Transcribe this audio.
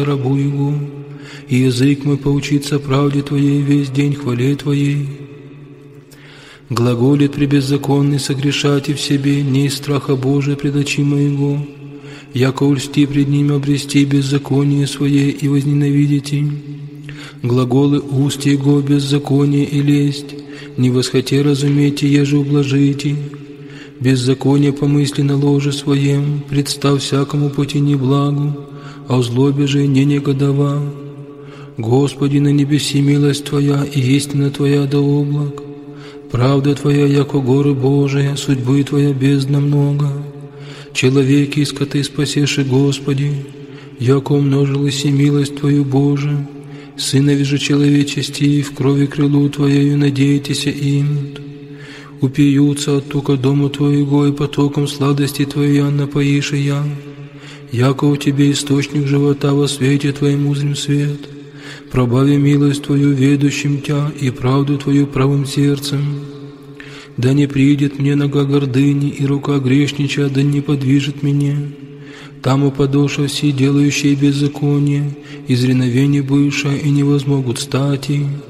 рабу Его, и язык мой поучится правде Твоей весь день хвале Твоей. Глаголит пребеззаконный согрешать и в себе, не из страха Божия пред очи моего, яко ульсти пред ним обрести беззаконие свое и возненавидите. Глаголы уст Его беззаконие и лесть, не восхоте разумейте, еже ублажите. Беззаконие помысли на ложе своем, представ всякому пути неблагу, а в злобе же не негодова. Господи, на небеси милость Твоя и истина Твоя до облак. Правда Твоя, яко горы Божия, судьбы Твоя бездна много. Человеки и скоты спасеши, Господи, яко умножилась и милость Твою, Боже. Сынови же человечести, в крови крылу Твоею надейтесь им. Упьются от тука дому Твоего, и потоком сладости Твоей напоишь и я. Яко у Тебе источник живота, во свете Твоем узрим свет. Пробави милость Твою ведущим Тя и правду Твою правым сердцем. Да не придет мне нога гордыни, и рука грешнича да не подвижет меня. Там упадоша все делающие беззаконие, из реновения бывшая и не возмогут стати.